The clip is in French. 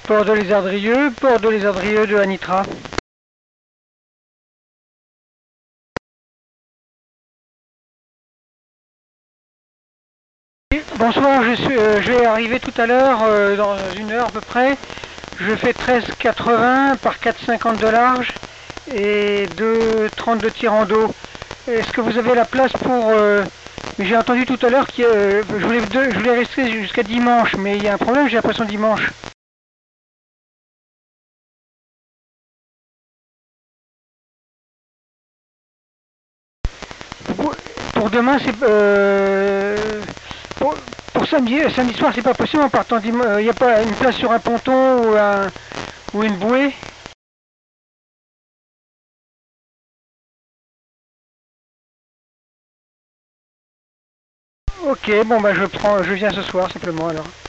Port de Lézardrieux de Anitra. Bonsoir, je vais arriver tout à l'heure, dans une heure à peu près. Je fais 13,80 par 4,50 de large et 2,30 de tirant d'eau. Est-ce que vous avez la place pour... J'ai entendu tout à l'heure que je voulais rester jusqu'à dimanche, mais il y a un problème, j'ai l'impression dimanche. Pour demain, c'est... pour samedi soir, c'est pas possible en partant dimanche. Il n'y a pas une place sur un ponton ou une bouée? Ok, bon bah je viens ce soir simplement alors.